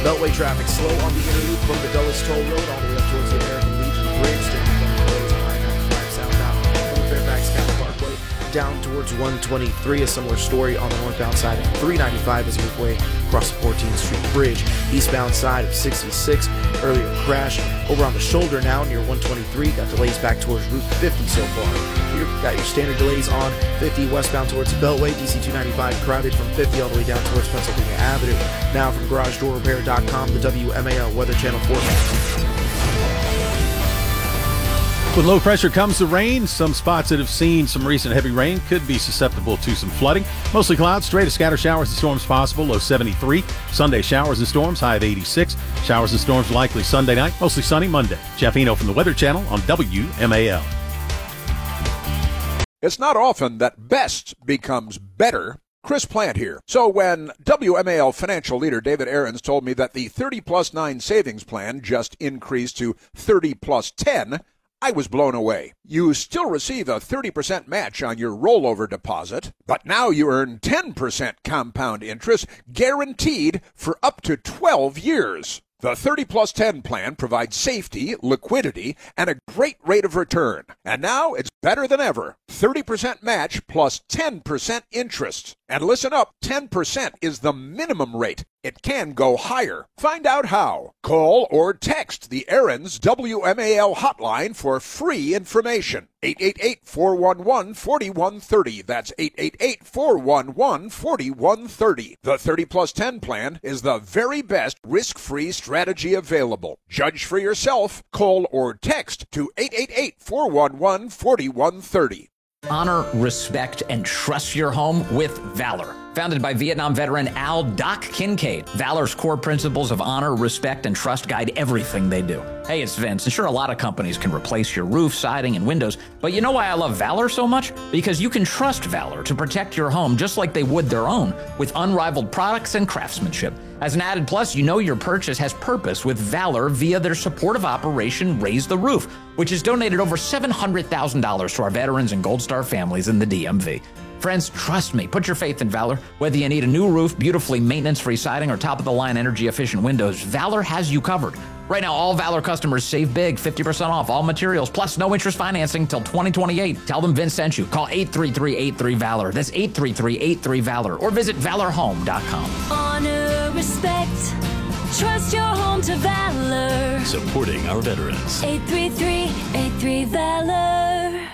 Beltway traffic slow on the inner loop from the Dulles Toll Road all the way up towards the American Legion Bridge. Still delays on I-95 southbound from Fairfax County Parkway down towards 123. A similar story on the northbound side of 395 as you make way across the 14th Street Bridge. Eastbound side of 66. Earlier crash over on the shoulder now near 123. Got delays back towards Route 50 so far. You've got your standard delays on 50 westbound towards the Beltway. DC 295 crowded from 50 all the way down towards Pennsylvania Avenue. Now from GarageDoorRepair.com, the WMAL Weather Channel forecast. With low pressure comes the rain. Some spots that have seen some recent heavy rain could be susceptible to some flooding. Mostly clouds, stray to scatter showers and storms possible, low 73. Sunday showers and storms, high of 86. Showers and storms likely Sunday night, mostly sunny Monday. Jeff Eno from the Weather Channel on WMAL. It's not often that best becomes better. Chris Plant here. So when WMAL financial leader David Aarons told me that the 30+9 savings plan just increased to 30+10, I was blown away. You still receive a 30% match on your rollover deposit, but now you earn 10% compound interest guaranteed for up to 12 years. The 30+10 plan provides safety, liquidity, and a great rate of return. And now it's better than ever. 30% match plus 10% interest. And listen up, 10% is the minimum rate. It can go higher. Find out how. Call or text the Aarons WMAL hotline for free information. 888-411-4130. That's 888-411-4130. The 30+10 plan is the very best risk-free strategy available. Judge for yourself. Call or text to 888-411-4130. Honor, respect, and trust your home with Valor. Founded by Vietnam veteran Al Doc Kincaid, Valor's core principles of honor, respect, and trust guide everything they do. Hey, it's Vince, and sure, a lot of companies can replace your roof, siding, and windows, but you know why I love Valor so much? Because you can trust Valor to protect your home just like they would their own, with unrivaled products and craftsmanship. As an added plus, you know your purchase has purpose with Valor via their supportive operation Raise the Roof, which has donated over $700,000 to our veterans and Gold Star families in the DMV. Friends, trust me, put your faith in Valor. Whether you need a new roof, beautifully maintenance-free siding, or top-of-the-line energy-efficient windows, Valor has you covered. Right now, all Valor customers save big, 50% off all materials, plus no interest financing till 2028. Tell them Vince sent you. Call 833-83-VALOR. That's 833-83-VALOR. Or visit valorhome.com. Honor, respect, trust your home to Valor. Supporting our veterans. 833-83-VALOR.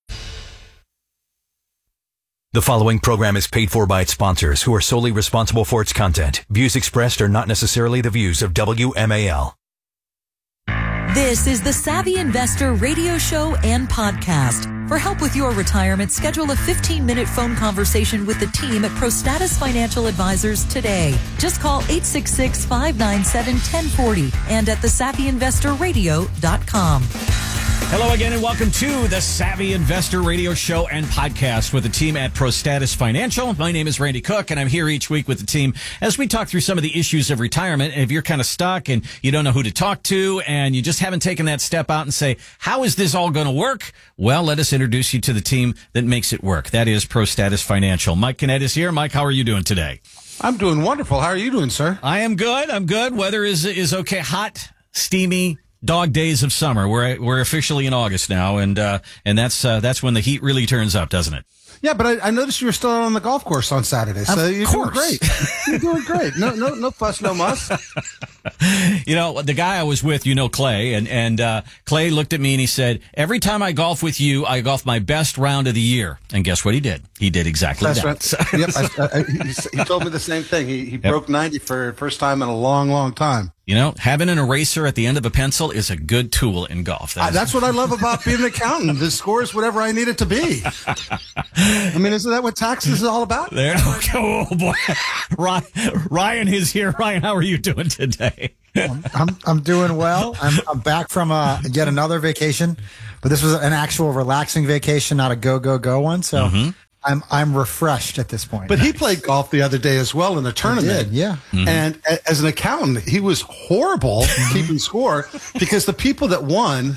The following program is paid for by its sponsors, who are solely responsible for its content. Views expressed are not necessarily the views of WMAL. This is the Savvy Investor radio show and podcast. For help with your retirement, schedule a 15-minute phone conversation with the team at ProStatus Financial Advisors today. Just call 866-597-1040 and at thesavvyinvestorradio.com. Hello again and welcome to the Savvy Investor Radio Show and Podcast with the team at ProStatus Financial. My name is Randy Cook and I'm here each week with the team as we talk through some of the issues of retirement. And if you're kind of stuck and you don't know who to talk to and you just haven't taken that step out and say, how is this all going to work? Well, let us introduce you to the team that makes it work. That is ProStatus Financial. Mike Kinnett is here. Mike, how are you doing today? I'm doing wonderful. How are you doing, sir? I am good. I'm good. Weather is okay. Hot, steamy, dog days of summer. We're officially in August now, and that's when the heat really turns up, doesn't it? Yeah, but I noticed you were still out on the golf course on Saturday, so you're doing great. You're doing great. No fuss, no muss. You know, the guy I was with, Clay, and Clay looked at me and he said, every time I golf with you, I golf my best round of the year. And guess what he did? He did exactly that. Right. Yep, he told me the same thing. He broke 90 for the first time in a long, long time. You know, having an eraser at the end of a pencil is a good tool in golf. That's what I love about being an accountant. The score is whatever I need it to be. I mean, isn't that what taxes is all about? There. Oh, boy. Ryan is here. Ryan, how are you doing today? I'm doing well. I'm back from yet another vacation, but this was an actual relaxing vacation, not a go one. So I'm refreshed at this point. But he played golf the other day as well in the tournament. He did, yeah. And as an accountant, he was horrible keeping score because the people that won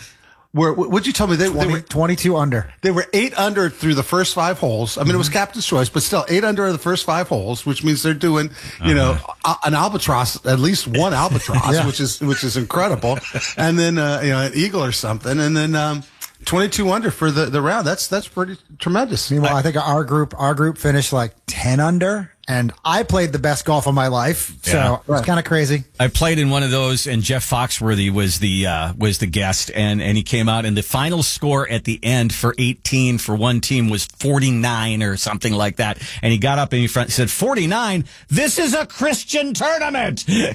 What'd you tell me? They were 22 under. They were 8 under through the first 5 holes. I mean, it was captain's choice, but still 8 under the first 5 holes, which means they're doing, an albatross, at least one albatross, which is incredible, and then an eagle or something, and then 22 under for the round. That's pretty tremendous. Meanwhile, I think our group finished like 10 under. And I played the best golf of my life, so it's kind of crazy. I played in one of those, and Jeff Foxworthy was the guest, and he came out, and the final score at the end for 18 for one team was 49 or something like that. And he got up and he said, 49? This is a Christian tournament! But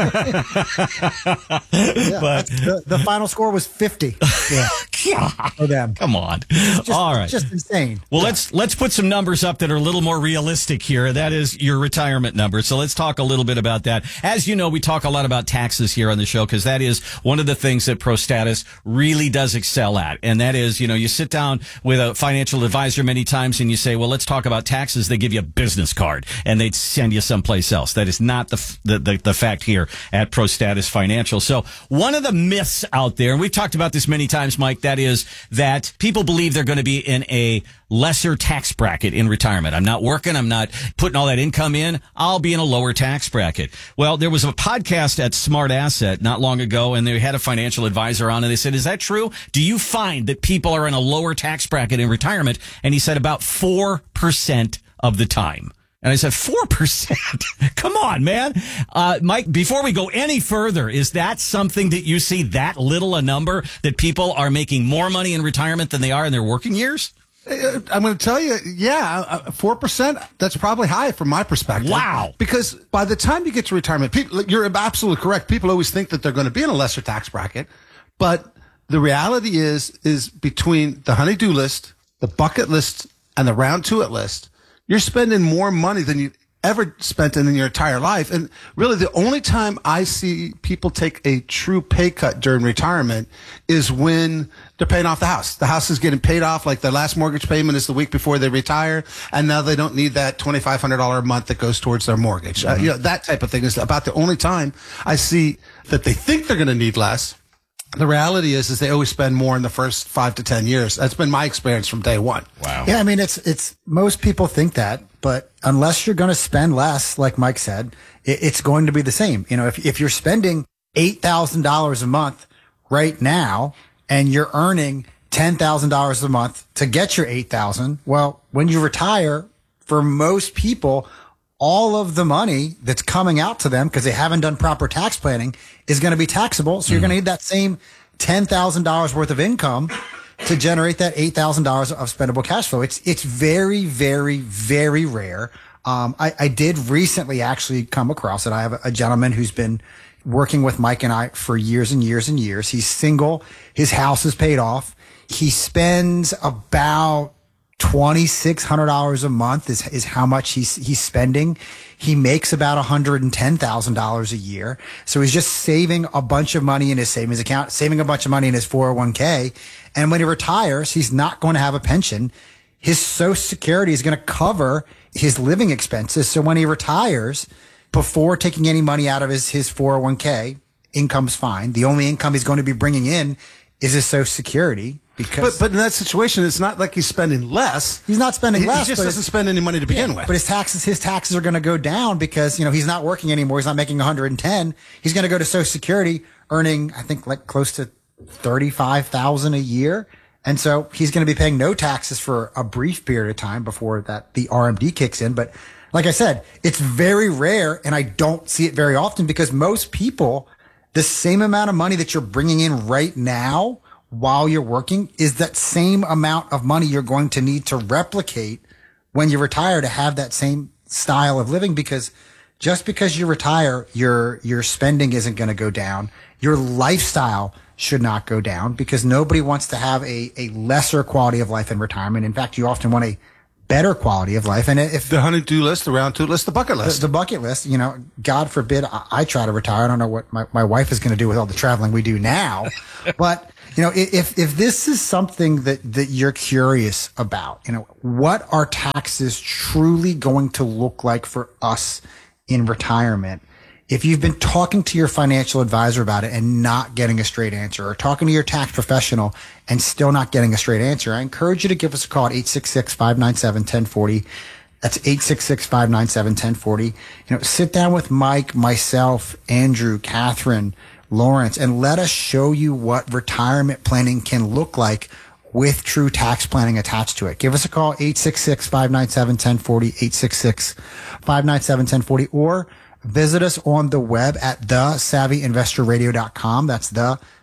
the final score was 50. For them. Come on. All right. Just insane. Well, let's put some numbers up that are a little more realistic here. That is your retirement number. So let's talk a little bit about that. As you know, we talk a lot about taxes here on the show because that is one of the things that ProStatus really does excel at. And that is, you sit down with a financial advisor many times and you say, well, let's talk about taxes. They give you a business card and they'd send you someplace else. That is not the fact here at ProStatus Financial. So one of the myths out there, and we've talked about this many times, Mike, that is that people believe they're going to be in a lesser tax bracket in retirement. I'm not working. I'm not putting all that income in. I'll be in a lower tax bracket. Well, there was a podcast at Smart Asset not long ago, and they had a financial advisor on, and they said, is that true? Do you find that people are in a lower tax bracket in retirement? And he said about 4% of the time. And I said, 4%? Come on, man. Mike, before we go any further, is that something that you see that little a number that people are making more money in retirement than they are in their working years? I'm going to tell you, 4%, that's probably high from my perspective. Wow. Because by the time you get to retirement, you're absolutely correct. People always think that they're going to be in a lesser tax bracket. But the reality is between the honey-do list, the bucket list, and the round to it list, you're spending more money than you ever spent in your entire life. And really the only time I see people take a true pay cut during retirement is when they're paying off the house. The house is getting paid off, like their last mortgage payment is the week before they retire, and now they don't need that $2,500 a month that goes towards their mortgage. That type of thing is about the only time I see that they think they're going to need less. The reality is they always spend more in the first 5 to 10 years. That's been my experience from day one. Wow. Yeah, I mean, it's most people think that, but unless you're going to spend less, like Mike said, it's going to be the same. If you're spending $8,000 a month right now and you're earning $10,000 a month to get your $8,000, well, when you retire, for most people, all of the money that's coming out to them because they haven't done proper tax planning is going to be taxable. So you're going to need that same $10,000 worth of income to generate that $8,000 of spendable cash flow. It's very, very, very rare. I did recently actually come across it. I have a gentleman who's been working with Mike and I for years and years and years. He's single. His house is paid off. He spends about $2,600 a month is how much he's spending. He makes about $110,000 a year. So he's just saving a bunch of money in his savings account, saving a bunch of money in his 401k. And when he retires, he's not going to have a pension. His Social Security is going to cover his living expenses. So when he retires, before taking any money out of his 401k, income's fine. The only income he's going to be bringing in is his Social Security. But in that situation, it's not like he's spending less. He's not spending less. He just doesn't spend any money to begin with. But his taxes are going to go down because, he's not working anymore. He's not making 110. He's going to go to Social Security earning, I think, like close to $35,000 a year. And so he's going to be paying no taxes for a brief period of time before the RMD kicks in. But like I said, it's very rare and I don't see it very often because most people, the same amount of money that you're bringing in right now while you're working is that same amount of money you're going to need to replicate when you retire to have that same style of living, because just because you retire, your spending isn't going to go down. Your lifestyle should not go down because nobody wants to have a lesser quality of life in retirement. In fact, you often want a better quality of life. And if the honey-do list, the round-to list, the bucket list, the bucket list, God forbid I try to retire. I don't know what my wife is going to do with all the traveling we do now, but if this is something that you're curious about, what are taxes truly going to look like for us in retirement? if you've been talking to your financial advisor about it and not getting a straight answer, or talking to your tax professional and still not getting a straight answer, I encourage you to give us a call at 866-597-1040. That's 866-597-1040. Sit down with Mike, myself, Andrew, Catherine, Lawrence, and let us show you what retirement planning can look like with true tax planning attached to it. Give us a call, 866-597-1040, 866-597-1040, or visit us on the web at thesavvyinvestorradio.com. That's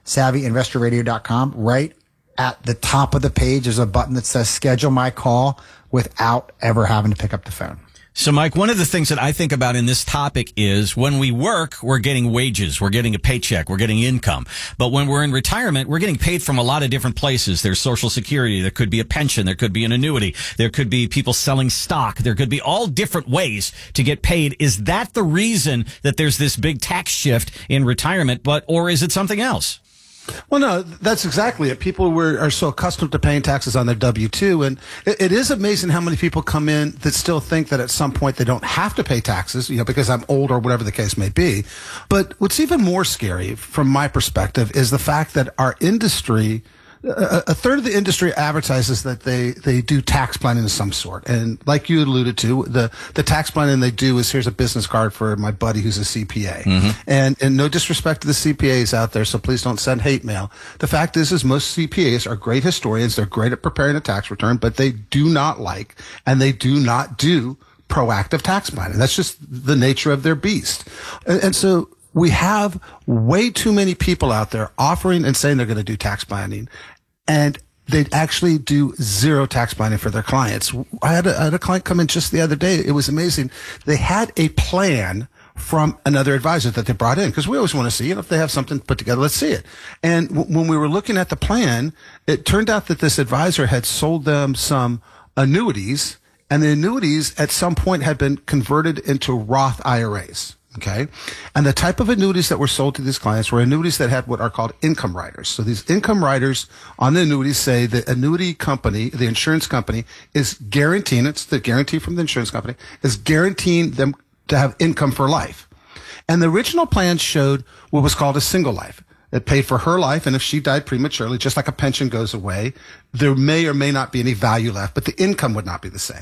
thesavvyinvestorradio.com. Right at the top of the page, there's a button that says schedule my call without ever having to pick up the phone. So, Mike, one of the things that I think about in this topic is when we work, we're getting wages, we're getting a paycheck, we're getting income. But when we're in retirement, we're getting paid from a lot of different places. There's Social Security, there could be a pension, there could be an annuity, there could be people selling stock, there could be all different ways to get paid. Is that the reason that there's this big tax shift in retirement, or is it something else? Well, no, that's exactly it. People are so accustomed to paying taxes on their W-2, and it is amazing how many people come in that still think that at some point they don't have to pay taxes, because I'm old or whatever the case may be. But what's even more scary from my perspective is the fact that our industry, a third of the industry advertises that they do tax planning of some sort. And like you alluded to, the tax planning they do is, here's a business card for my buddy who's a CPA. Mm-hmm. And no disrespect to the CPAs out there, so please don't send hate mail. The fact is most CPAs are great historians. They're great at preparing a tax return, but they do not like, and they do not do proactive tax planning. That's just the nature of their beast. And so we have way too many people out there offering and saying they're going to do tax planning, and they actually do zero tax planning for their clients. I had a client come in just the other day. It was amazing. They had a plan from another advisor that they brought in, because we always want to see, if they have something put together, let's see it. And when we were looking at the plan, it turned out that this advisor had sold them some annuities, and the annuities at some point had been converted into Roth IRAs. Okay. And the type of annuities that were sold to these clients were annuities that had what are called income riders. So these income riders on the annuities say the annuity company, the insurance company, is guaranteeing, it's the guarantee from the insurance company, is guaranteeing them to have income for life. And the original plan showed what was called a single life. It paid for her life, and if she died prematurely, just like a pension goes away, there may or may not be any value left, but the income would not be the same.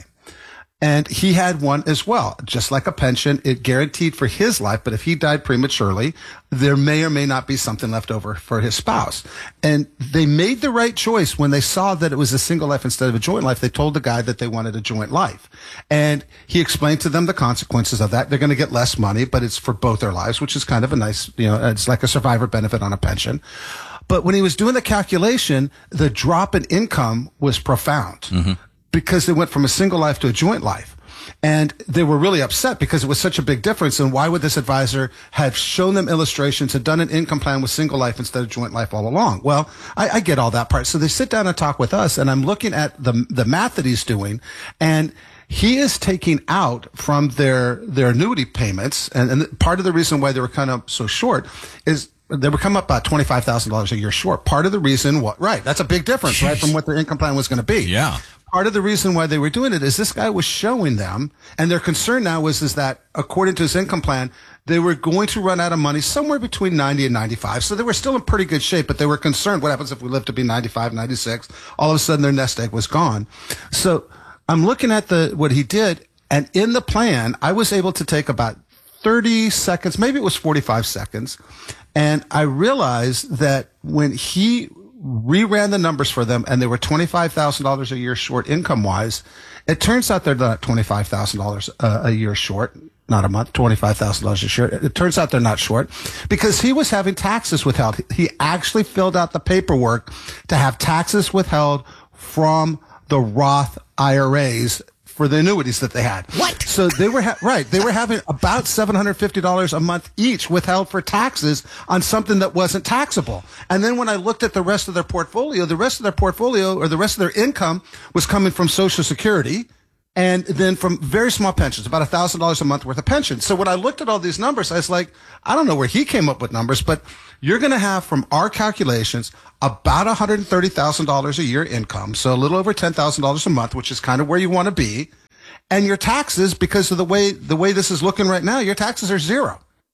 And he had one as well, just like a pension. It guaranteed for his life, but if he died prematurely, there may or may not be something left over for his spouse. And they made the right choice when they saw that it was a single life instead of a joint life. They told the guy that they wanted a joint life. And he explained to them the consequences of that. They're going to get less money, but it's for both their lives, which is kind of a nice, it's like a survivor benefit on a pension. But when he was doing the calculation, the drop in income was profound. Mm-hmm. Because they went from a single life to a joint life. And they were really upset because it was such a big difference. And why would this advisor have shown them illustrations and done an income plan with single life instead of joint life all along? Well, I get all that part. So they sit down and talk with us, and I'm looking at the math that he's doing, and he is taking out from their annuity payments. And part of the reason why they were kind of so short is they would come up about $25,000 a year short. Part of the reason, right, that's a big difference, right, from what their income plan was going to be. Yeah. Part of the reason why they were doing it is this guy was showing them, and their concern now is that according to his income plan, they were going to run out of money somewhere between 90 and 95. So they were still in pretty good shape, but they were concerned, what happens if we live to be 95, 96? All of a sudden their nest egg was gone. So I'm looking at what he did, and in the plan, I was able to take about 30 seconds, maybe it was 45 seconds, and I realized that when he reran the numbers for them, and they were $25,000 a year short income-wise, it turns out they're not $25,000 a year short, not a month, $25,000 a year. It turns out they're not short because he was having taxes withheld. He actually filled out the paperwork to have taxes withheld from the Roth IRAs for the annuities that they had. What? So they were they were having about $750 a month each withheld for taxes on something that wasn't taxable. And then when I looked at the rest of their portfolio, or the rest of their income was coming from Social Security, and then from very small pensions, about $1,000 a month worth of pensions. So when I looked at all these numbers, I was like, I don't know where he came up with numbers, but you're going to have, from our calculations, about $130,000 a year income. So a little over $10,000 a month, which is kind of where you want to be. And your taxes, because of the way this is looking right now, your taxes are zero.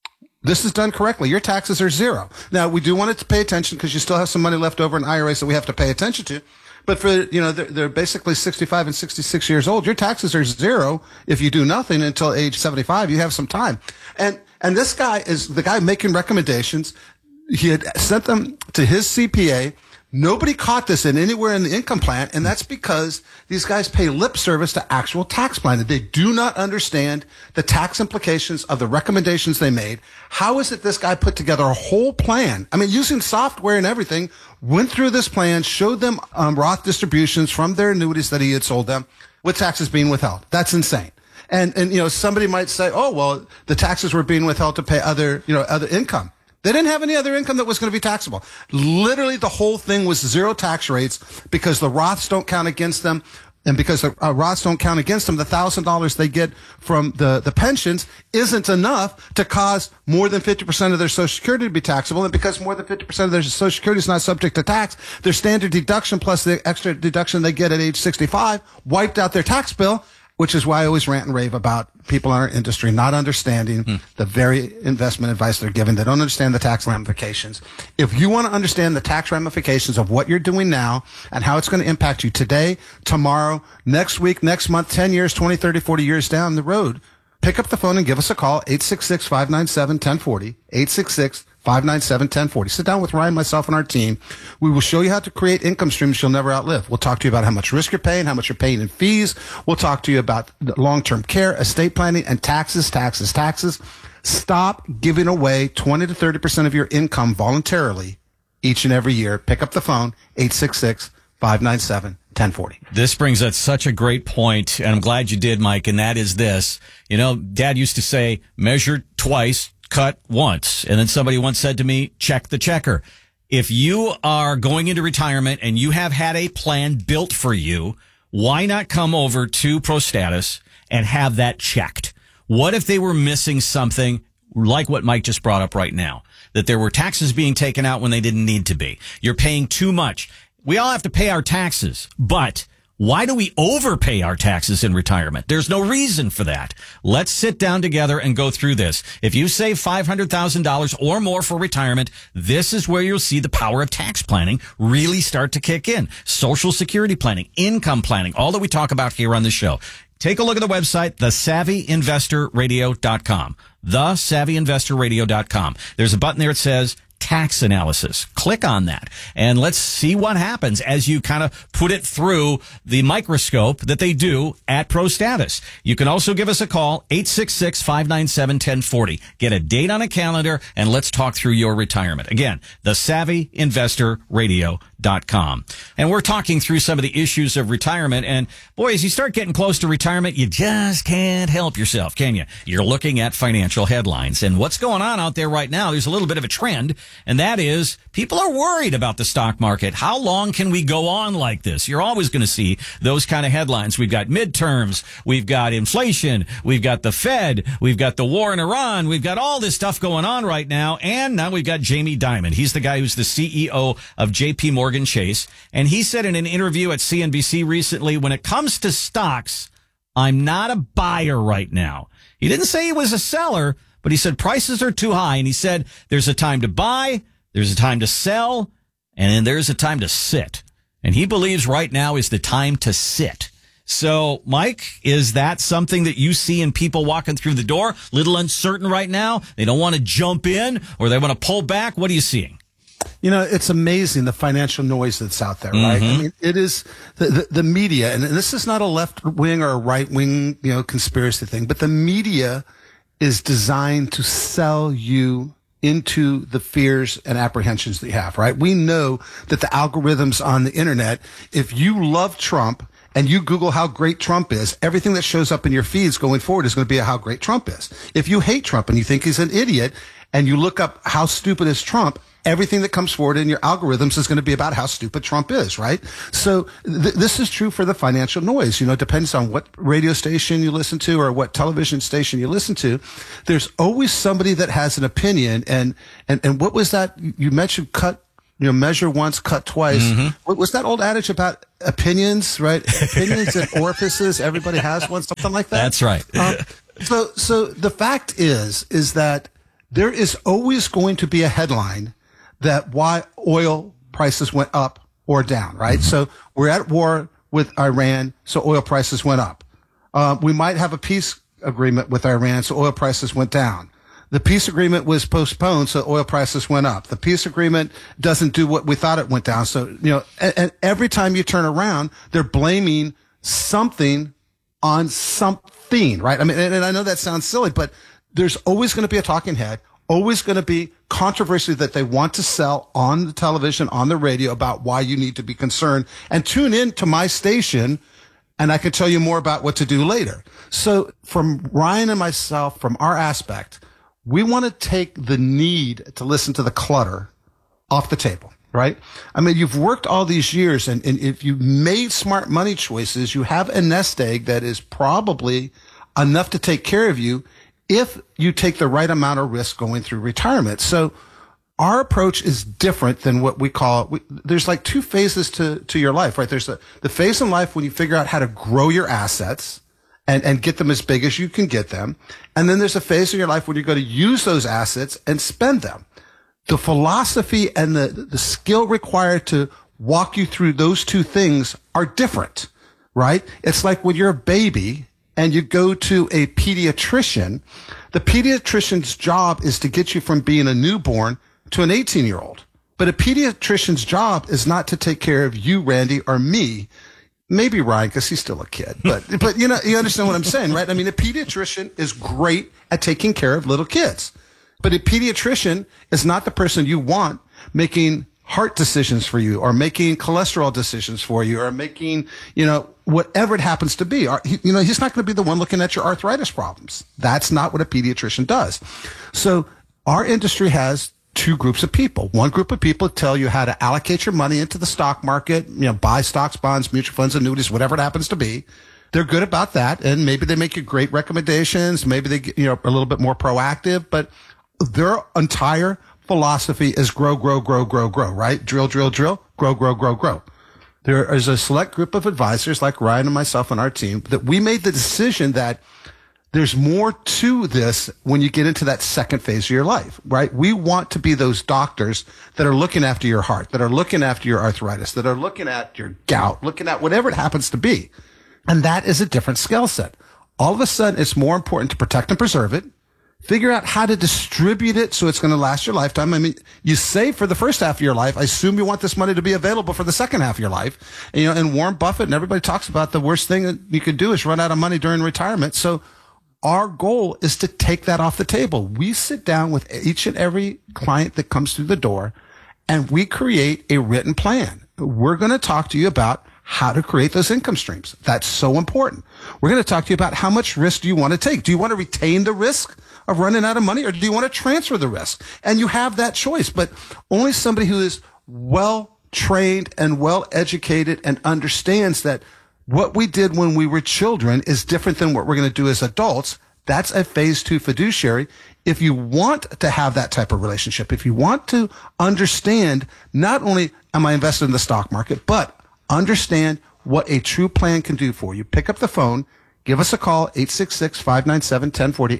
this is done correctly, your taxes are zero. Now, we do want it to pay attention because you still have some money left over in IRAs that we have to pay attention to. But for, they're basically 65 and 66 years old. Your taxes are zero if you do nothing until age 75. You have some time. And this guy is the guy making recommendations. He had sent them to his CPA. Nobody caught this anywhere in the income plan, and that's because these guys pay lip service to actual tax planning. They do not understand the tax implications of the recommendations they made. How is it this guy put together a whole plan? I mean, using software and everything, went through this plan, showed them Roth distributions from their annuities that he had sold them with taxes being withheld. That's insane. And somebody might say, oh, well, the taxes were being withheld to pay other income. They didn't have any other income that was going to be taxable. Literally, the whole thing was zero tax rates because the Roths don't count against them. And because the Roths don't count against them, the $1,000 they get from the pensions isn't enough to cause more than 50% of their Social Security to be taxable. And because more than 50% of their Social Security is not subject to tax, their standard deduction plus the extra deduction they get at age 65 wiped out their tax bill. Which is why I always rant and rave about people in our industry not understanding the very investment advice they're giving. They don't understand the tax ramifications. If you want to understand the tax ramifications of what you're doing now and how it's going to impact you today, tomorrow, next week, next month, 10 years, 20, 30, 40 years down the road, pick up the phone and give us a call, 866-597-1040, 866-597-1040. Sit down with Ryan, myself, and our team. We will show you how to create income streams you'll never outlive. We'll talk to you about how much risk you're paying, how much you're paying in fees. We'll talk to you about long-term care, estate planning, and taxes. Stop giving away 20 to 30% of your income voluntarily each and every year. Pick up the phone, 866-597-1040. This brings up such a great point, and I'm glad you did, Mike, and that is this. Dad used to say, measure twice, cut once. And then somebody once said to me, check the checker. If you are going into retirement and you have had a plan built for you, why not come over to ProStatus and have that checked? What if they were missing something like what Mike just brought up right now? That there were taxes being taken out when they didn't need to be. You're paying too much. We all have to pay our taxes, but why do we overpay our taxes in retirement? There's no reason for that. Let's sit down together and go through this. If you save $500,000 or more for retirement, this is where you'll see the power of tax planning really start to kick in. Social Security planning, income planning, all that we talk about here on the show. Take a look at the website, thesavvyinvestorradio.com. Thesavvyinvestorradio.com. There's a button there that says tax analysis. Click on that and let's see what happens as you kind of put it through the microscope that they do at ProStatus. You can also give us a call, 866-597-1040. Get a date on a calendar and let's talk through your retirement. Again, thesavvyinvestorradio.com. And we're talking through some of the issues of retirement. And boy, as you start getting close to retirement, you just can't help yourself, can you? You're looking at financial headlines. And what's going on out there right now, there's a little bit of a trend, and that is people are worried about the stock market. How long can we go on like this? You're always going to see those kind of headlines. We've got midterms. We've got inflation. We've got the Fed. We've got the war in Iran. We've got all this stuff going on right now. And now we've got Jamie Dimon. He's the guy who's the CEO of JP Morgan Chase. And he said in an interview at CNBC recently, when it comes to stocks, I'm not a buyer right now. He didn't say he was a seller, but he said prices are too high. And he said there's a time to buy, there's a time to sell, and then there's a time to sit. And he believes right now is the time to sit. So, Mike, is that something that you see in people walking through the door? Little uncertain right now? They don't want to jump in or they want to pull back? What are you seeing? It's amazing the financial noise that's out there, right? I mean, it is the media, and this is not a left wing or a right wing, conspiracy thing, but the media is designed to sell you into the fears and apprehensions that you have, right? We know that the algorithms on the internet, if you love Trump and you Google how great Trump is, everything that shows up in your feeds going forward is going to be how great Trump is. If you hate Trump and you think he's an idiot and you look up how stupid is Trump, everything that comes forward in your algorithms is going to be about how stupid Trump is, right? So this is true for the financial noise. It depends on what radio station you listen to or what television station you listen to. There's always somebody that has an opinion. And what was that? You mentioned measure once, cut twice. What was that old adage about opinions, right? Opinions and orifices. Everybody has one, something like that. That's right. So the fact is that there is always going to be a headline that why oil prices went up or down, right? So we're at war with Iran, so oil prices went up. We might have a peace agreement with Iran, so oil prices went down. The peace agreement was postponed, so oil prices went up. The peace agreement doesn't do what we thought it went down. So, and every time you turn around, they're blaming something on something, right? I mean, and I know that sounds silly, but there's always going to be a talking head, always going to be controversy that they want to sell on the television, on the radio about why you need to be concerned. And tune in to my station, and I can tell you more about what to do later. So from Ryan and myself, from our aspect, we want to take the need to listen to the clutter off the table, right? I mean, you've worked all these years, and if you made smart money choices, you have a nest egg that is probably enough to take care of you if you take the right amount of risk going through retirement. So our approach is different than what we call, there's like two phases to your life, right? There's the phase in life when you figure out how to grow your assets and get them as big as you can get them. And then there's a phase of your life when you're going to use those assets and spend them. The philosophy and the skill required to walk you through those two things are different, right? It's like when you're a baby and you go to a pediatrician, the pediatrician's job is to get you from being a newborn to an 18-year-old. But a pediatrician's job is not to take care of you, Randy, or me. Maybe Ryan, because he's still a kid. But you understand what I'm saying, right? I mean, a pediatrician is great at taking care of little kids. But a pediatrician is not the person you want making heart decisions for you or making cholesterol decisions for you or making, whatever it happens to be. He's not going to be the one looking at your arthritis problems. That's not what a pediatrician does. So our industry has two groups of people. One group of people tell you how to allocate your money into the stock market, buy stocks, bonds, mutual funds, annuities, whatever it happens to be. They're good about that. And maybe they make you great recommendations. Maybe they get, a little bit more proactive, but their entire philosophy is grow, right? Drill, grow. There is a select group of advisors like Ryan and myself and our team that we made the decision that there's more to this when you get into that second phase of your life, right? We want to be those doctors that are looking after your heart, that are looking after your arthritis, that are looking at your gout, looking at whatever it happens to be. And that is a different skill set. All of a sudden, it's more important to protect and preserve it, figure out how to distribute it so it's going to last your lifetime. I mean, you save for the first half of your life. I assume you want this money to be available for the second half of your life. And Warren Buffett and everybody talks about the worst thing that you could do is run out of money during retirement. So our goal is to take that off the table. We sit down with each and every client that comes through the door and we create a written plan. We're going to talk to you about how to create those income streams. That's so important. We're going to talk to you about how much risk do you want to take? Do you want to retain the risk of running out of money or do you want to transfer the risk? And you have that choice, but only somebody who is well trained and well educated and understands that what we did when we were children is different than what we're going to do as adults. That's a phase 2 fiduciary. If you want to have that type of relationship, if you want to understand, not only am I invested in the stock market, but understand what a true plan can do for you, pick up the phone, give us a call, 866-597-1040,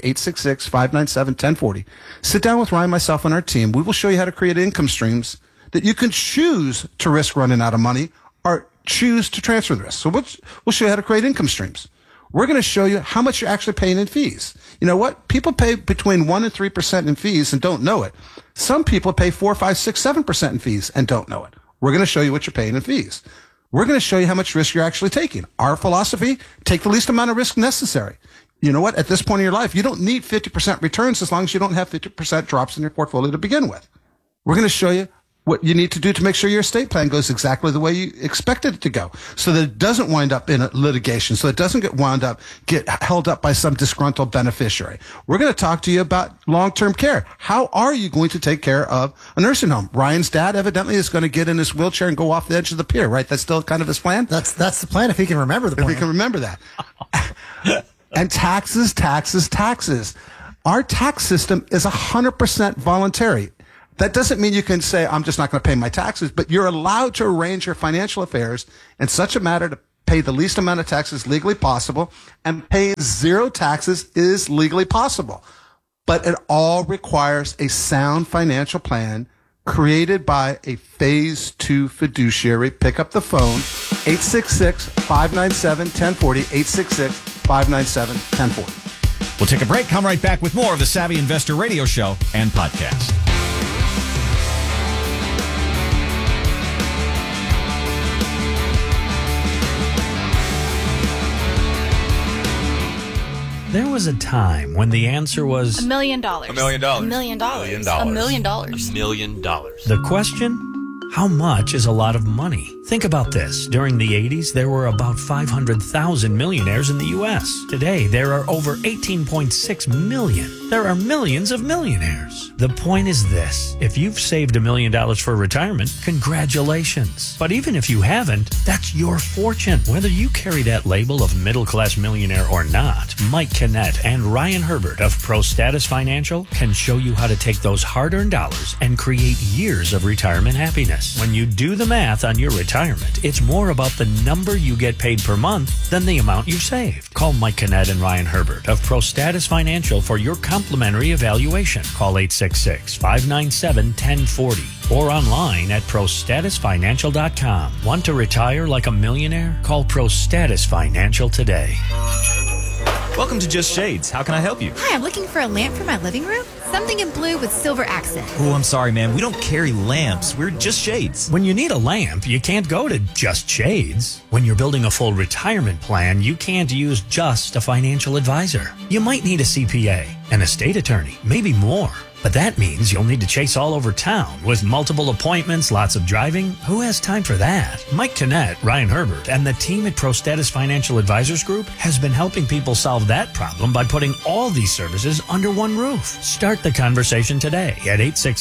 866-597-1040. Sit down with Ryan, myself, and our team. We will show you how to create income streams that you can choose to risk running out of money or choose to transfer the risk. So we'll show you how to create income streams. We're going to show you how much you're actually paying in fees. You know what? People pay between 1% and 3% in fees and don't know it. Some people pay 4%, 5%, 6%, 7% in fees and don't know it. We're going to show you what you're paying in fees. We're going to show you how much risk you're actually taking. Our philosophy, take the least amount of risk necessary. You know what? At this point in your life, you don't need 50% returns as long as you don't have 50% drops in your portfolio to begin with. We're going to show you what you need to do to make sure your estate plan goes exactly the way you expected it to go, so that it doesn't wind up in a litigation, so it doesn't get held up by some disgruntled beneficiary. We're going to talk to you about long-term care. How are you going to take care of a nursing home? Ryan's dad evidently is going to get in his wheelchair and go off the edge of the pier, right? That's still kind of his plan? That's the plan if he can remember the plan. If he can remember that. And taxes. Our tax system is 100% voluntary. That doesn't mean you can say, I'm just not going to pay my taxes, but you're allowed to arrange your financial affairs in such a manner to pay the least amount of taxes legally possible, and paying zero taxes is legally possible. but it all requires a sound financial plan created by a Phase 2 fiduciary. Pick up the phone, 866-597-1040, 866-597-1040. We'll take a break, come right back with more of the Savvy Investor Radio Show and podcast. There was a time when the answer was $1 million. $1 million. $1 million. $1 million. $1 million. The question? How much is a lot of money? Think about this. During the 80s, there were about 500,000 millionaires in the U.S. Today, there are over 18.6 million. There are millions of millionaires. The point is this. If you've saved $1 million for retirement, congratulations. But even if you haven't, that's your fortune. Whether you carry that label of middle-class millionaire or not, Mike Kinnett and Ryan Herbert of Pro Status Financial can show you how to take those hard-earned dollars and create years of retirement happiness. When you do the math on your retirement, it's more about the number you get paid per month than the amount you've saved. Call Mike Kinnett and Ryan Herbert of Pro Status Financial for your complimentary evaluation. Call 866-597-1040 or online at prostatusfinancial.com. Want to retire like a millionaire? Call Pro Status Financial today. Welcome to Just Shades. How can I help you? Hi, I'm looking for a lamp for my living room. Something in blue with silver accent. Oh, I'm sorry, ma'am. We don't carry lamps. We're Just Shades. When you need a lamp, you can't go to Just Shades. When you're building a full retirement plan, you can't use just a financial advisor. You might need a CPA, an estate attorney, maybe more. But that means you'll need to chase all over town with multiple appointments, lots of driving. Who has time for that? Mike Kinnett, Ryan Herbert, and the team at Pro Status Financial Advisors Group has been helping people solve that problem by putting all these services under one roof. Start the conversation today at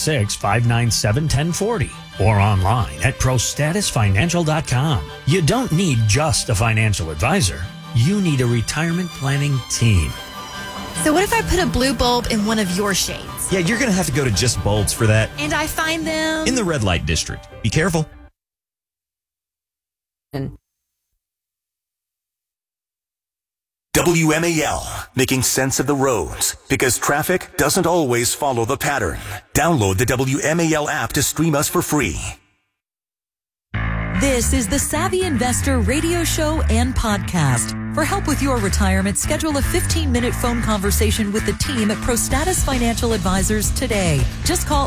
866-597-1040 or online at prostatusfinancial.com. You don't need just a financial advisor. You need a retirement planning team. So what if I put a blue bulb in one of your shades? Yeah, you're going to have to go to Just Bulbs for that. And I find them in the red light district. Be careful. WMAL, making sense of the roads, because traffic doesn't always follow the pattern. Download the WMAL app to stream us for free. This is the Savvy Investor Radio Show and Podcast. For help with your retirement, schedule a 15-minute phone conversation with the team at Pro Status Financial Advisors today. Just call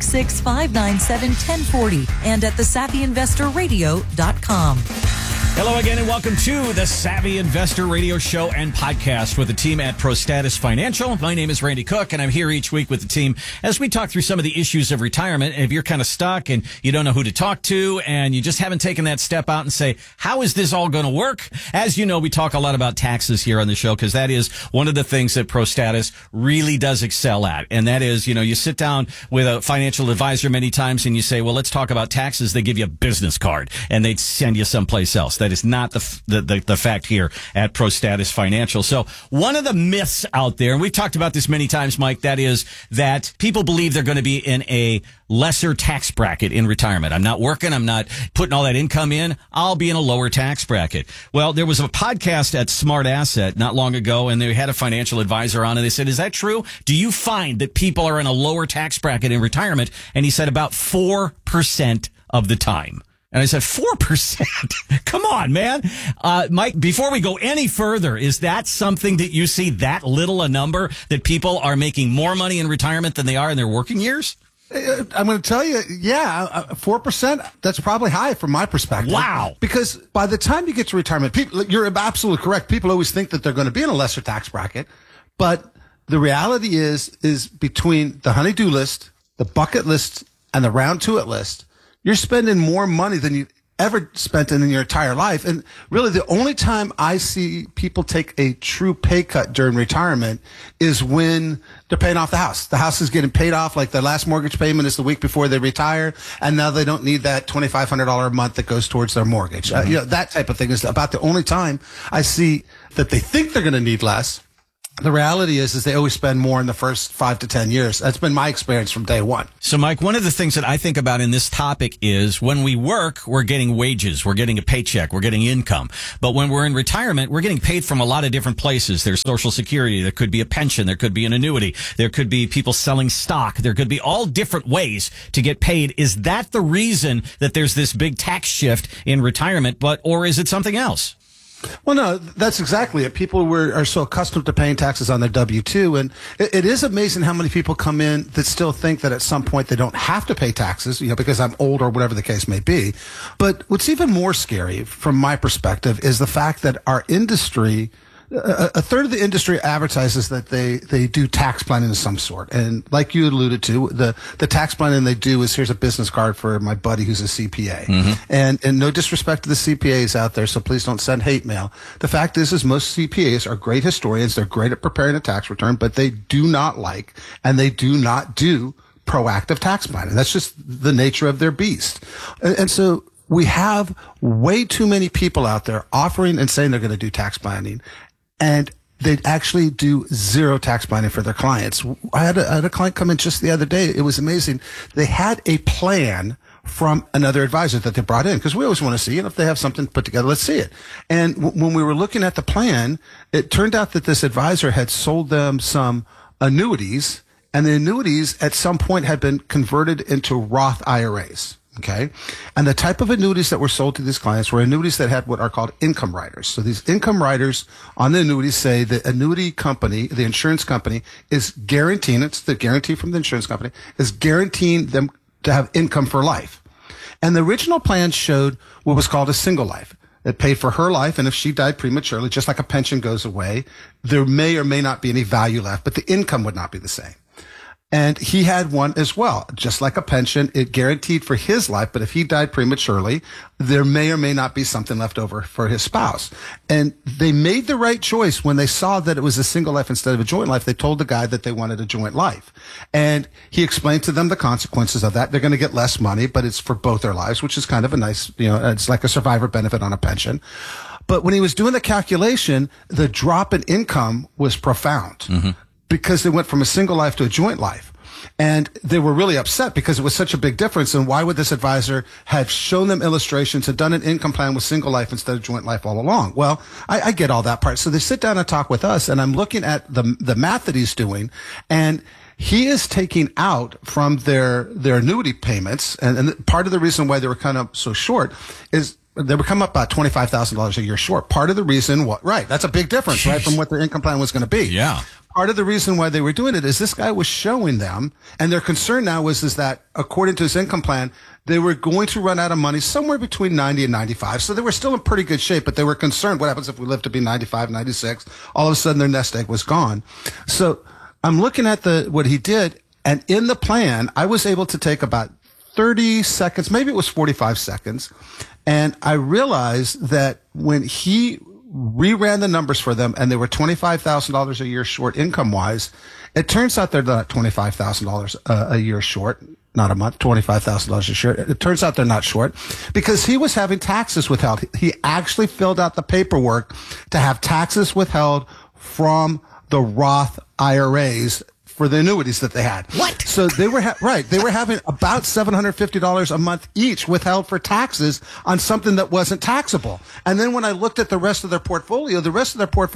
866-597-1040 and at thesavvyinvestorradio.com. Hello again and welcome to the Savvy Investor Radio Show and Podcast with the team at Pro Status Financial. My name is Randy Cook and I'm here each week with the team as we talk through some of the issues of retirement. And if you're kind of stuck and you don't know who to talk to and you just haven't taken that step out and say, how is this all going to work? As you know, we talk a lot about taxes here on the show because that is one of the things that Pro Status really does excel at. And that is, you know, you sit down with a financial advisor many times and you say, well, let's talk about taxes. They give you a business card and they send you someplace else. That is not the fact here at Pro Status Financial. So one of the myths out there, and we've talked about this many times, Mike, that is that people believe they're going to be in a lesser tax bracket in retirement. I'm not working. I'm not putting all that income in. I'll be in a lower tax bracket. Well, there was a podcast at Smart Asset not long ago, and they had a financial advisor on, and they said, is that true? Do you find that people are in a lower tax bracket in retirement? And he said about 4% of the time. And I said, 4%? Come on, man. Mike, before we go any further, is that something that you see that little a number that people are making more money in retirement than they are in their working years? I'm going to tell you, 4%, that's probably high from my perspective. Wow. Because by the time you get to retirement, you're absolutely correct. People always think that they're going to be in a lesser tax bracket. But the reality is between the honey-do list, the bucket list, and the round to it list, you're spending more money than you ever spent in your entire life. And really the only time I see people take a true pay cut during retirement is when they're paying off the house. The house is getting paid off, like their last mortgage payment is the week before they retire, and now they don't need that $2,500 a month that goes towards their mortgage. Mm-hmm. That type of thing is about the only time I see that they think they're going to need less. The reality is they always spend more in the first 5 to 10 years. That's been my experience from day one. So, Mike, one of the things that I think about in this topic is when we work, we're getting wages, we're getting a paycheck, we're getting income. But when we're in retirement, we're getting paid from a lot of different places. There's Social Security, there could be a pension, there could be an annuity, there could be people selling stock, there could be all different ways to get paid. Is that the reason that there's this big tax shift in retirement, or is it something else? Well, no, that's exactly it. People are so accustomed to paying taxes on their W-2, and it is amazing how many people come in that still think that at some point they don't have to pay taxes, because I'm old or whatever the case may be. But what's even more scary from my perspective is the fact that our industry, a third of the industry advertises that they do tax planning of some sort. And like you alluded to, the tax planning they do is, here's a business card for my buddy who's a CPA. Mm-hmm. And no disrespect to the CPAs out there, so please don't send hate mail. The fact is most CPAs are great historians. They're great at preparing a tax return, but they do not like and they do not do proactive tax planning. That's just the nature of their beast. And so we have way too many people out there offering and saying they're going to do tax planning, and they actually do zero tax planning for their clients. I had a client come in just the other day. It was amazing. They had a plan from another advisor that they brought in, because we always want to see, and if they have something put together, let's see it. And when we were looking at the plan, it turned out that this advisor had sold them some annuities, and the annuities at some point had been converted into Roth IRAs. Okay. And the type of annuities that were sold to these clients were annuities that had what are called income riders. So these income riders on the annuities say the annuity company, the insurance company, is guaranteeing, it's the guarantee from the insurance company, is guaranteeing them to have income for life. And the original plan showed what was called a single life. It paid for her life, and if she died prematurely, just like a pension goes away, there may or may not be any value left, but the income would not be the same. And he had one as well, just like a pension. It guaranteed for his life, but if he died prematurely, there may or may not be something left over for his spouse. And they made the right choice when they saw that it was a single life instead of a joint life. They told the guy that they wanted a joint life. And he explained to them the consequences of that. They're going to get less money, but it's for both their lives, which is kind of a nice, it's like a survivor benefit on a pension. But when he was doing the calculation, the drop in income was profound. Mm-hmm. Because they went from a single life to a joint life. And they were really upset because it was such a big difference. And why would this advisor have shown them illustrations, had done an income plan with single life instead of joint life all along? Well, I get all that part. So they sit down and talk with us, and I'm looking at the math that he's doing, and he is taking out from their annuity payments. And part of the reason why they were kind of so short is they would come up about $25,000 a year short. Part of the reason, right, that's a big difference, right, from what their income plan was going to be. Yeah. Part of the reason why they were doing it is this guy was showing them, and their concern now is that according to his income plan, they were going to run out of money somewhere between 90 and 95. So they were still in pretty good shape, but they were concerned, what happens if we live to be 95, 96? All of a sudden their nest egg was gone. So I'm looking at what he did, and in the plan, I was able to take about 30 seconds, maybe it was 45 seconds, and I realized that when he reran the numbers for them and they were $25,000 a year short income-wise, it turns out they're not $25,000 a year short, not a month, $25,000 a year. It turns out they're not short because he was having taxes withheld. He actually filled out the paperwork to have taxes withheld from the Roth IRAs for the annuities that they had. What? So they were they were having about $750 a month each withheld for taxes on something that wasn't taxable. And then when I looked at the rest of their portfolio, or the rest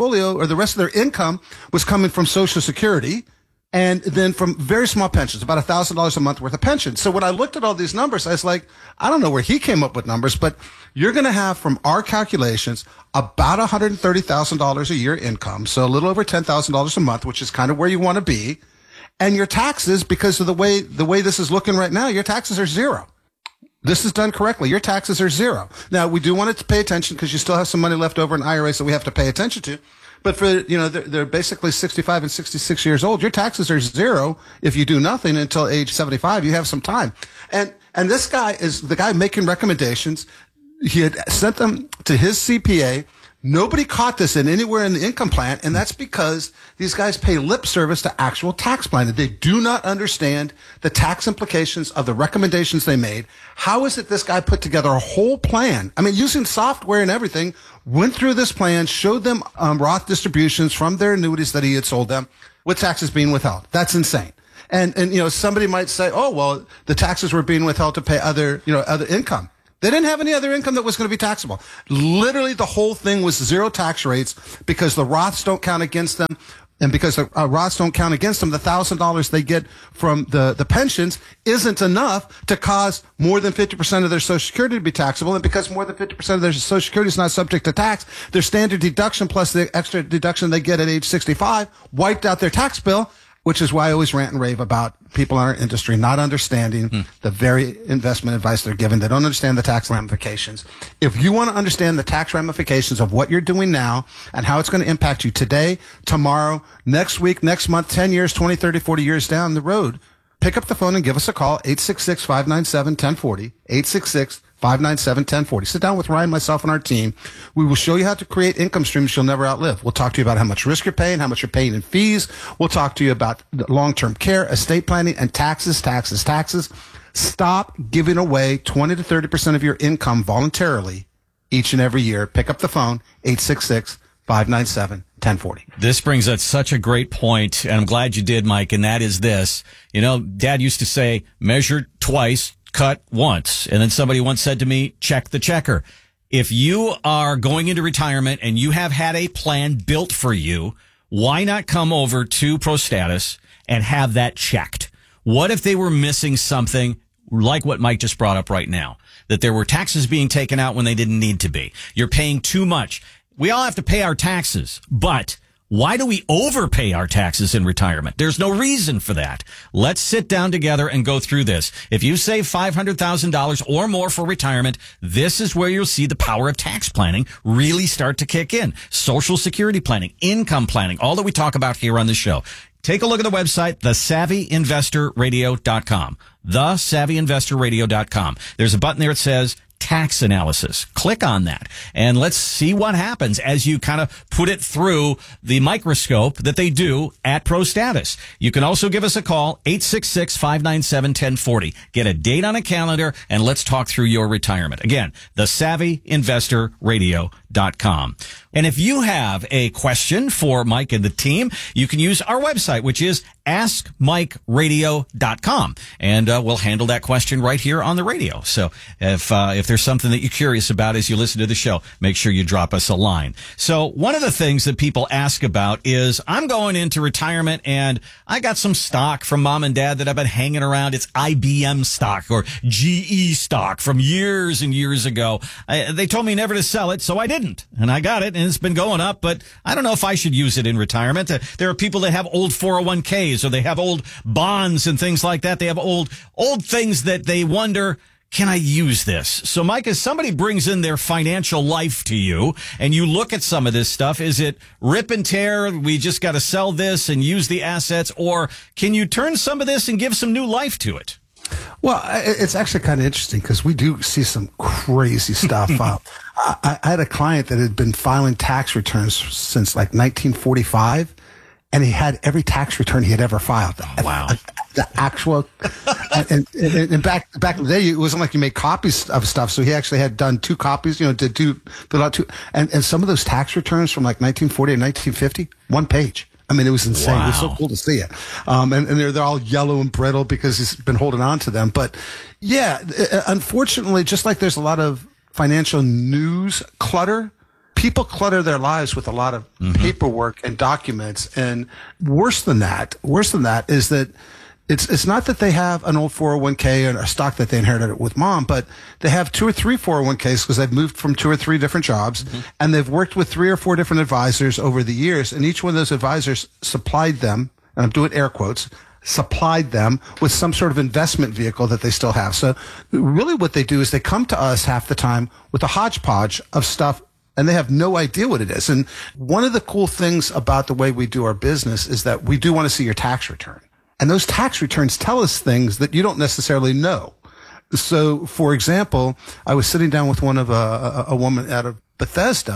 of their income was coming from Social Security, and then from very small pensions, about $1,000 a month worth of pension. So when I looked at all these numbers, I was like, I don't know where he came up with numbers, but you're going to have, from our calculations, about $130,000 a year income. So a little over $10,000 a month, which is kind of where you want to be. And your taxes, because of the way this is looking right now, your taxes are zero. This is done correctly. Your taxes are zero. Now, we do want it to pay attention because you still have some money left over in IRAs that we have to pay attention to. But for, they're basically 65 and 66 years old. Your taxes are zero if you do nothing until age 75. You have some time. And this guy is the guy making recommendations. He had sent them to his CPA, Nobody caught this anywhere in the income plan, and that's because these guys pay lip service to actual tax planning. They do not understand the tax implications of the recommendations they made. How is it this guy put together a whole plan? I mean, using software and everything, went through this plan, showed them Roth distributions from their annuities that he had sold them with taxes being withheld. That's insane. And somebody might say, oh, well, the taxes were being withheld to pay other income. They didn't have any other income that was going to be taxable. Literally, the whole thing was zero tax rates because the Roths don't count against them. And because the Roths don't count against them, the $1,000 they get from the pensions isn't enough to cause more than 50% of their Social Security to be taxable. And because more than 50% of their Social Security is not subject to tax, their standard deduction plus the extra deduction they get at age 65 wiped out their tax bill, which is why I always rant and rave about people in our industry not understanding the very investment advice they're given. They don't understand the tax ramifications. If you want to understand the tax ramifications of what you're doing now and how it's going to impact you today, tomorrow, next week, next month, 10 years, 20, 30, 40 years down the road, pick up the phone and give us a call, 866-597-1040, 866-597-1040. Sit down with Ryan, myself, and our team. We will show you how to create income streams you'll never outlive. We'll talk to you about how much risk you're paying, how much you're paying in fees. We'll talk to you about long-term care, estate planning, and taxes. Stop giving away 20 to 30% of your income voluntarily each and every year. Pick up the phone, 866-597-1040. This brings up such a great point, and I'm glad you did, Mike, and that is this. Dad used to say, measure twice, cut once. And then somebody once said to me, check the checker. If you are going into retirement and you have had a plan built for you, why not come over to ProStatus and have that checked? What if they were missing something like what Mike just brought up right now? That there were taxes being taken out when they didn't need to be. You're paying too much. We all have to pay our taxes, but why do we overpay our taxes in retirement? There's no reason for that. Let's sit down together and go through this. If you save $500,000 or more for retirement, this is where you'll see the power of tax planning really start to kick in. Social Security planning, income planning, all that we talk about here on the show. Take a look at the website, thesavvyinvestorradio.com. Thesavvyinvestorradio.com. There's a button there that says tax analysis. Click on that and let's see what happens as you kind of put it through the microscope that they do at ProStatus. You can also give us a call, 866-597-1040. Get a date on a calendar and let's talk through your retirement. Again, thesavvyinvestorradio.com. And if you have a question for Mike and the team, you can use our website, which is askmikeradio.com. And we'll handle that question right here on the radio. So if there's something that you're curious about as you listen to the show, make sure you drop us a line. So one of the things that people ask about is, I'm going into retirement and I got some stock from mom and dad that I've been hanging around. It's IBM stock or GE stock from years and years ago. They told me never to sell it, so I didn't. And I got it, and it's been going up, but I don't know if I should use it in retirement. There are people that have old 401ks, or they have old bonds and things like that. They have old things that they wonder, can I use this? So, Mike, as somebody brings in their financial life to you and you look at some of this stuff, is it rip and tear? We just got to sell this and use the assets, or can you turn some of this and give some new life to it? Well, it's actually kind of interesting because we do see some crazy stuff. I had a client that had been filing tax returns since like 1945, and he had every tax return he had ever filed. Oh, wow. The actual, and back in the day, it wasn't like you made copies of stuff. So he actually had done 2 copies, fill out 2. And some of those tax returns from like 1940 and 1950, 1 page. I mean, it was insane. Wow. It was so cool to see it. And they're all yellow and brittle because he's been holding on to them. But yeah, unfortunately, just like there's a lot of financial news clutter, people clutter their lives with a lot of paperwork and documents. And worse than that is that it's not that they have an old 401k and a stock that they inherited with mom, but they have 2 or 3 401ks because they've moved from 2 or 3 different jobs, and they've worked with 3 or 4 different advisors over the years, and each one of those advisors supplied them, and I'm doing air quotes, supplied them with some sort of investment vehicle that they still have. So really what they do is they come to us half the time with a hodgepodge of stuff, and they have no idea what it is. And one of the cool things about the way we do our business is that we do want to see your tax return. And those tax returns tell us things that you don't necessarily know. So, for example, I was sitting down with one of a woman out of Bethesda,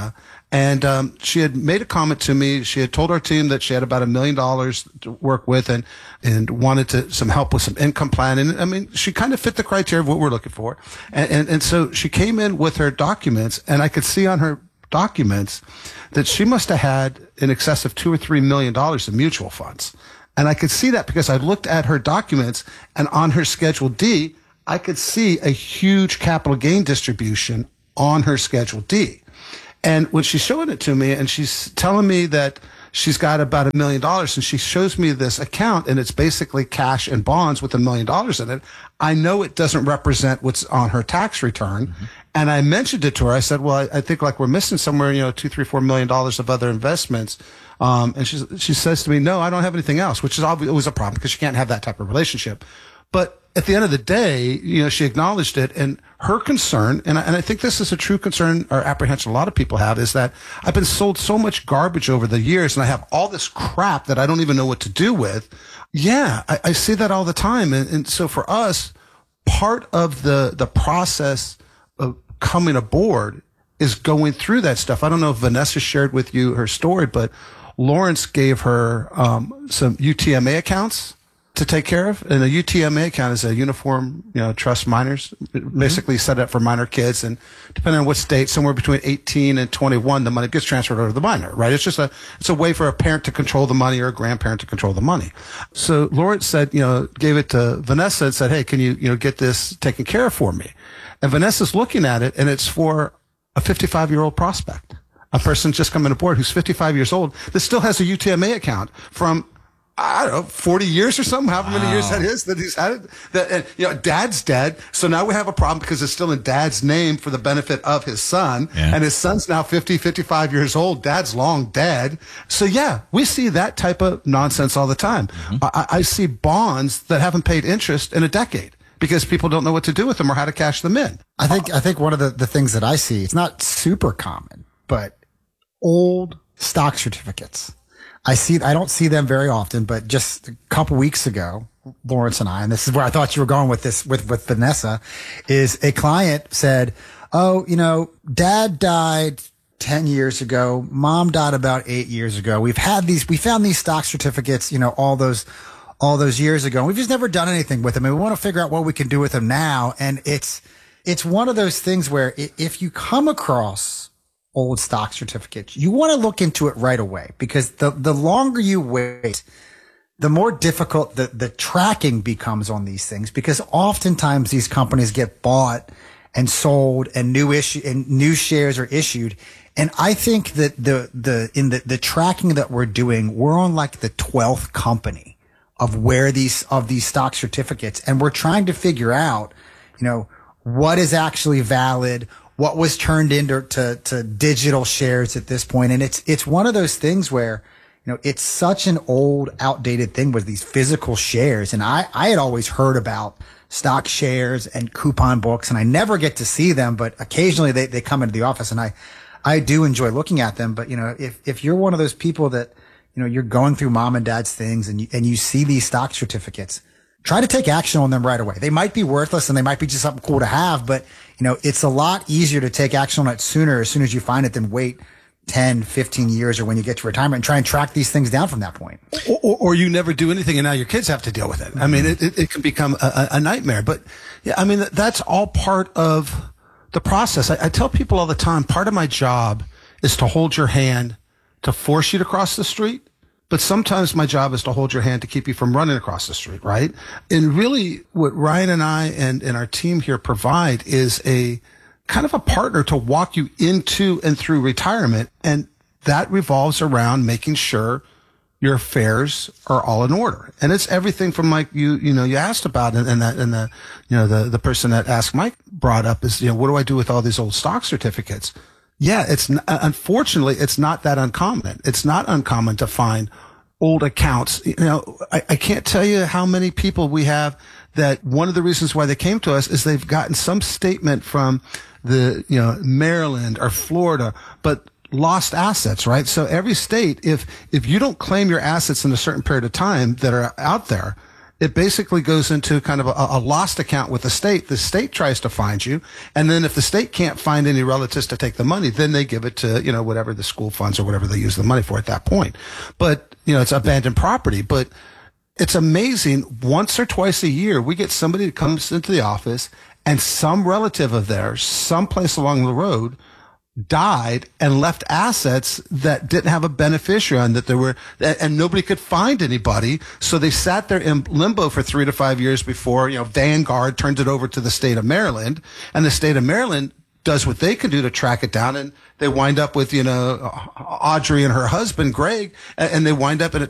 And she had made a comment to me. She had told our team that she had about $1 million to work with and wanted some help with some income plan. And I mean, she kind of fit the criteria of what we're looking for. And so she came in with her documents, and I could see on her documents that she must have had in excess of $2 or $3 million in mutual funds. And I could see that because I looked at her documents, and on her Schedule D, I could see a huge capital gain distribution on her Schedule D. And when she's showing it to me and she's telling me that she's got about $1 million and she shows me this account and it's basically cash and bonds with $1 million in it, I know it doesn't represent what's on her tax return. Mm-hmm. And I mentioned it to her. I said, well, I think like we're missing somewhere, $2, $3, $4 million of other investments. And she says to me, no, I don't have anything else, which is always a problem because you can't have that type of relationship. But at the end of the day, she acknowledged it, and her concern, and I think this is a true concern or apprehension a lot of people have, is that I've been sold so much garbage over the years, and I have all this crap that I don't even know what to do with. Yeah, I see that all the time. And so for us, part of the process of coming aboard is going through that stuff. I don't know if Vanessa shared with you her story, but Lawrence gave her some UTMA accounts to take care of. And a UTMA account is a uniform, trust minors, basically set up for minor kids. And depending on what state, somewhere between 18 and 21, the money gets transferred over to the minor, right? It's just it's a way for a parent to control the money or a grandparent to control the money. So Lawrence said, gave it to Vanessa and said, hey, can you, get this taken care of for me? And Vanessa's looking at it, and it's for a 55-year-old prospect, a person just coming aboard who's 55 years old that still has a UTMA account from, I don't know, 40 years or something, however many years that is that he's had it. And, dad's dead. So now we have a problem because it's still in dad's name for the benefit of his son. Yeah. And his son's now 50, 55 years old. Dad's long dead. So yeah, we see that type of nonsense all the time. Mm-hmm. I see bonds that haven't paid interest in a decade because people don't know what to do with them or how to cash them in. I think one of the things that I see, it's not super common, but old stock certificates. I don't see them very often, but just a couple weeks ago, Lawrence and I, and this is where I thought you were going with this, with Vanessa, is a client said, dad died 10 years ago. Mom died about 8 years ago. We found these stock certificates, all those years ago. We've just never done anything with them. And we want to figure out what we can do with them now. And it's one of those things where if you come across old stock certificates, you want to look into it right away, because the longer you wait, the more difficult the tracking becomes on these things, because oftentimes these companies get bought and sold and new shares are issued. And I think that the tracking that we're doing, we're on like the 12th company of these stock certificates, and we're trying to figure out, what is actually valid, what was turned into to digital shares at this point. And it's one of those things where, it's such an old, outdated thing with these physical shares. And I had always heard about stock shares and coupon books, and I never get to see them, but occasionally they come into the office, and I do enjoy looking at them. But, if you're one of those people that, you're going through mom and dad's things and you see these stock certificates, try to take action on them right away. They might be worthless and they might be just something cool to have, but it's a lot easier to take action on it sooner, as soon as you find it, than wait 10, 15 years or when you get to retirement and try and track these things down from that point. Or you never do anything and now your kids have to deal with it. I mean, it can become a nightmare, but yeah, I mean, that's all part of the process. I tell people all the time, part of my job is to hold your hand, to force you to cross the street. But sometimes my job is to hold your hand to keep you from running across the street, right? And really what Ryan and I and our team here provide is a kind of a partner to walk you into and through retirement. And that revolves around making sure your affairs are all in order. And it's everything from like you asked about, and the person that asked Mike brought up is, what do I do with all these old stock certificates? Yeah, unfortunately, it's not that uncommon. It's not uncommon to find old accounts. I can't tell you how many people we have that one of the reasons why they came to us is they've gotten some statement from Maryland or Florida, but lost assets, right? So every state, if you don't claim your assets in a certain period of time that are out there, it basically goes into kind of a lost account with the state. The state tries to find you. And then if the state can't find any relatives to take the money, then they give it to, whatever the school funds or whatever they use the money for at that point. But, it's abandoned property. But it's amazing. Once or twice a year, we get somebody that comes into the office and some relative of theirs, someplace along the road, died and left assets that didn't have a beneficiary on, and nobody could find anybody. So they sat there in limbo for 3 to 5 years before, Vanguard turns it over to the state of Maryland, and the state of Maryland does what they can do to track it down, and they wind up with, Audrey and her husband, Greg, and they wind up, and